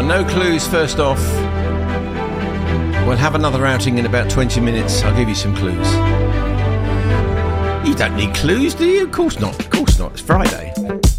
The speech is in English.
No clues first off. We'll have another outing in about 20 minutes. I'll give you some clues. You don't need clues, do you? Of course not. Of course not. It's Friday.